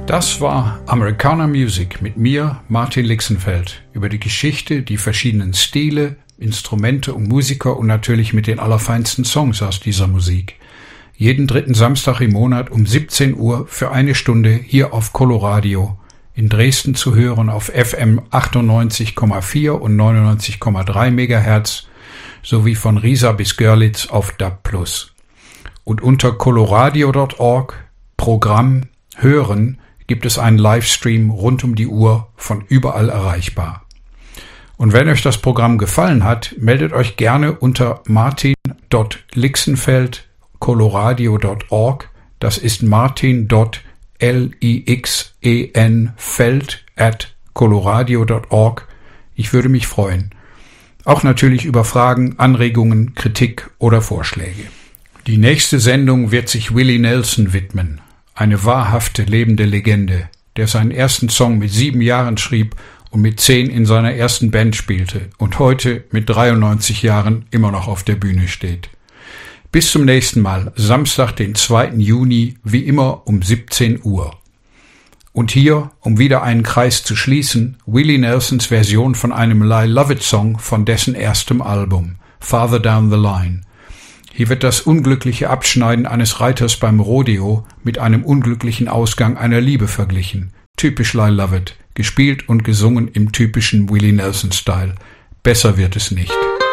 Das war Americana Music mit mir, Martin Lixenfeld, über die Geschichte, die verschiedenen Stile, Instrumente und Musiker und natürlich mit den allerfeinsten Songs aus dieser Musik. Jeden dritten Samstag im Monat um 17 Uhr für eine Stunde hier auf Coloradio, in Dresden zu hören auf FM 98,4 und 99,3 MHz sowie von Riesa bis Görlitz auf DAB+. Und unter coloradio.org Programm Hören gibt es einen Livestream rund um die Uhr von überall erreichbar. Und wenn euch das Programm gefallen hat, meldet euch gerne unter martin.lixenfeld.coloradio.org. Das ist martin.lixenfeld@coloradio.org. Ich würde mich freuen. Auch natürlich über Fragen, Anregungen, Kritik oder Vorschläge. Die nächste Sendung wird sich Willie Nelson widmen. Eine wahrhafte lebende Legende, der seinen ersten Song mit 7 Jahren schrieb und mit 10 in seiner ersten Band spielte und heute mit 93 Jahren immer noch auf der Bühne steht. Bis zum nächsten Mal, Samstag, den 2. Juni, wie immer um 17 Uhr. Und hier, um wieder einen Kreis zu schließen, Willie Nelsons Version von einem Lyle Lovett-Song von dessen erstem Album, Farther Down the Line. Hier wird das unglückliche Abschneiden eines Reiters beim Rodeo mit einem unglücklichen Ausgang einer Liebe verglichen. Typisch Lyle Lovett, gespielt und gesungen im typischen Willie Nelson-Style. Besser wird es nicht.